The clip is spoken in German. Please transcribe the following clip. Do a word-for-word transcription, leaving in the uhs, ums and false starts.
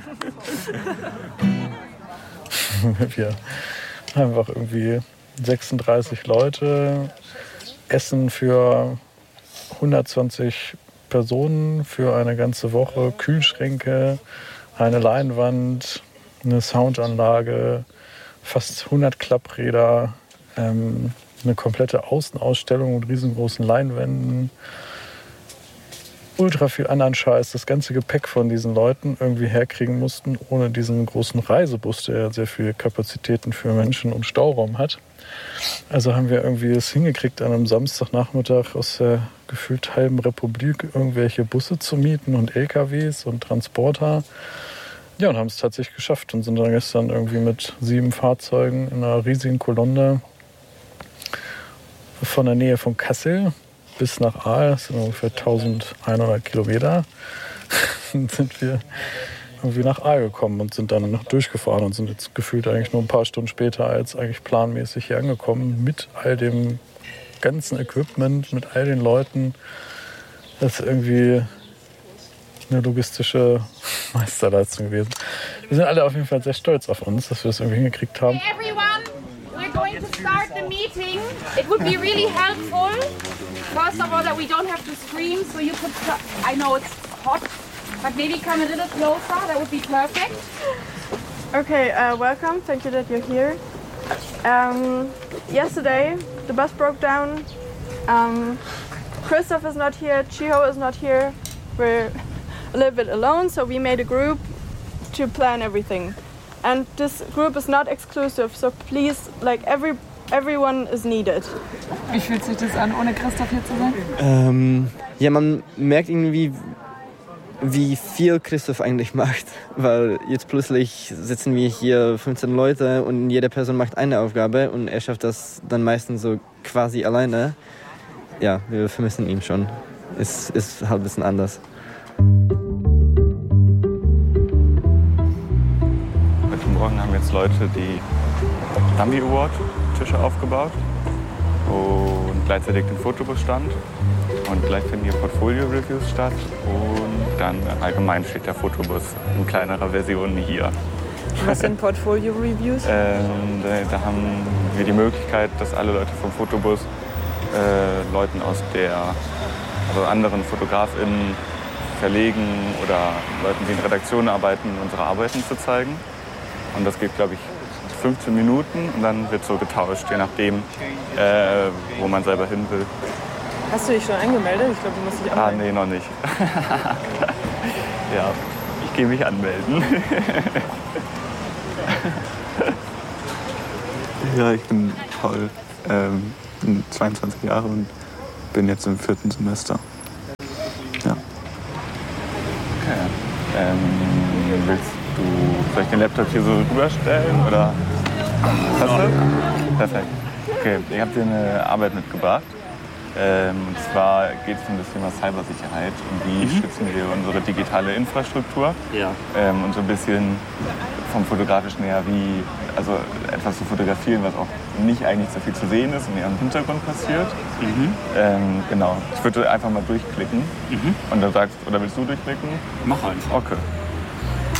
Wir einfach irgendwie sechsunddreißig Leute, Essen für hundertzwanzig Personen für eine ganze Woche, Kühlschränke, eine Leinwand, eine Soundanlage, fast hundert Klappräder, ähm, eine komplette Außenausstellung mit riesengroßen Leinwänden, ultra viel anderen Scheiß, das ganze Gepäck von diesen Leuten irgendwie herkriegen mussten, ohne diesen großen Reisebus, der sehr viele Kapazitäten für Menschen und Stauraum hat. Also haben wir irgendwie es hingekriegt, an einem Samstagnachmittag aus der gefühlt halben Republik irgendwelche Busse zu mieten und L K Ws und Transporter. Ja, und haben es tatsächlich geschafft und sind dann gestern irgendwie mit sieben Fahrzeugen in einer riesigen Kolonne von der Nähe von Kassel bis nach Aal, das sind ungefähr eintausendeinhundert Kilometer, sind wir irgendwie nach Aal gekommen und sind dann noch durchgefahren und sind jetzt gefühlt eigentlich nur ein paar Stunden später als eigentlich planmäßig hier angekommen mit all dem ganzen Equipment, mit all den Leuten. Das ist irgendwie eine logistische Meisterleistung gewesen. Wir sind alle auf jeden Fall sehr stolz auf uns, dass wir das irgendwie hingekriegt haben. Hey everyone, we're going to start the meeting. It would be really helpful, first of all, that we don't have to scream, so you could, I know it's hot, but maybe come a little closer, that would be perfect. Okay, uh, welcome, thank you that you're here. Um, yesterday, the bus broke down. Um, Christoph is not here, Chiho is not here. We're a little bit alone, so we made a group to plan everything. And this group is not exclusive, so please, like every everyone is needed. Wie fühlt sich das an, ohne Christoph hier zu sein? Ähm, ja, man merkt irgendwie, wie viel Christoph eigentlich macht, weil jetzt plötzlich sitzen wir hier fünfzehn Leute und jede Person macht eine Aufgabe und er schafft das dann meistens so quasi alleine. Ja, wir vermissen ihn schon. Es ist halt ein bisschen anders. Heute Morgen haben jetzt Leute die Dummy Award Tische aufgebaut und gleichzeitig den Fotobus stand. Und gleich finden hier Portfolio-Reviews statt und dann allgemein steht der Fotobus in kleinerer Version hier. Was sind Portfolio-Reviews? Ähm, da, da haben wir die Möglichkeit, dass alle Leute vom Fotobus äh, Leuten aus der, also anderen FotografInnen, Verlegen oder Leuten, die in Redaktionen arbeiten, unsere Arbeiten zu zeigen. Und das geht, glaube ich, fünfzehn Minuten und dann wird so getauscht, je nachdem, äh, wo man selber hin will. Hast du dich schon angemeldet? Ich glaube, du musst dich Ah, anmelden. nee, noch nicht. Ja, ich gehe mich anmelden. Ja, ich bin Paul, ähm, bin zweiundzwanzig Jahre und bin jetzt im vierten Semester. Ja. Okay. Ähm, willst du vielleicht den Laptop hier so rüberstellen oder? Hast du? Perfekt. Okay, ich habe dir eine Arbeit mitgebracht. Ähm, und zwar geht es um das Thema Cybersicherheit und wie mhm. schützen wir unsere digitale Infrastruktur. Ja. Ähm, und so ein bisschen vom Fotografischen her, wie also etwas zu fotografieren, was auch nicht eigentlich so viel zu sehen ist und eher im Hintergrund passiert. Mhm. Ähm, genau. Ich würde einfach mal durchklicken mhm. und dann sagst, oder willst du durchklicken? Mach einfach. Okay.